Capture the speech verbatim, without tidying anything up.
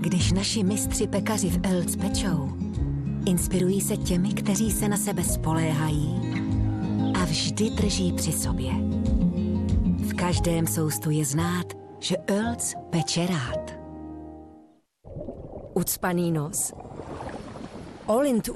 Když naši mistři pekaři v Elc pečou, inspirují se těmi, kteří se na sebe spoléhají a vždy drží při sobě. V každém soustu je znát, že Elc peče rád. Ucpaný nos. Olint